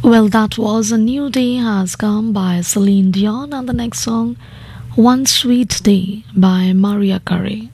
Well, that was A New Day Has Come by Celine Dion, and the next song, One Sweet Day by Maria Carey.